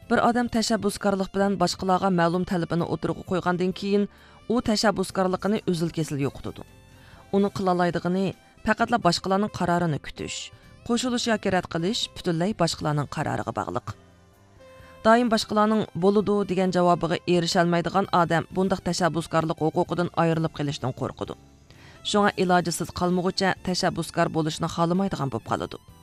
Bir odam tashabbuskorlik bilan boshqalarga ma'lum talabini o'tirg'i qo'ygandan keyin u tashabbuskorligini uzil-kesil yo'qotadi. Uni qila oladiganini faqatla boshqalarning qarorini kutish, qo'shilish yoki rad qilish butunlay boshqalarning qaroriga bog'liq. Doim boshqalarning bo'ludi degan javobiga erisha olmaydigan odam bundaq tashabbuskorlik huquqidan ayrilib qolishdan qo'rqadi. Shunga ilojisiz qolmag'ucha tashabbuskor bo'lishni xohlamaydigan bo'lib qoladi.